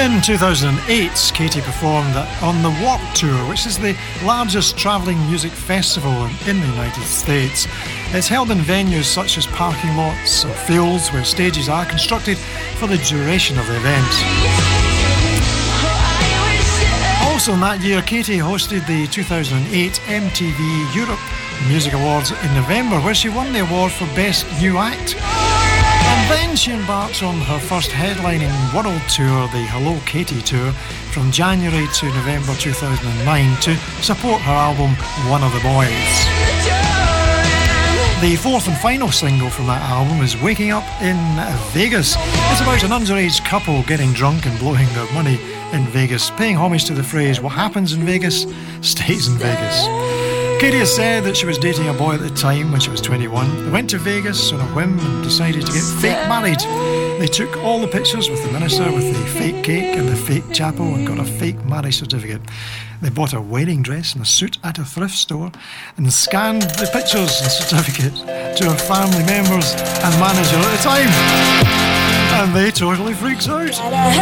In 2008, Katy performed on the Warped Tour, which is the largest travelling music festival in the United States. It's held in venues such as parking lots or fields where stages are constructed for the duration of the event. Also in that year, Katy hosted the 2008 MTV Europe Music Awards in November, where she won the award for Best New Act. And then she embarked on her first headlining world tour, the Hello Katy Tour, from January to November 2009 to support her album One of the Boys. The fourth and final single from that album is Waking Up in Vegas. It's about an underage couple getting drunk and blowing their money in Vegas, paying homage to the phrase, what happens in Vegas stays in Vegas. Katy has said that she was dating a boy at the time when she was 21. They went to Vegas on a whim and decided to get fake married. They took all the pictures with the minister with the fake cake and the fake chapel and got a fake marriage certificate. They bought a wedding dress and a suit at a thrift store and scanned the pictures and certificate to her family members and manager at the time. And they totally freaks out.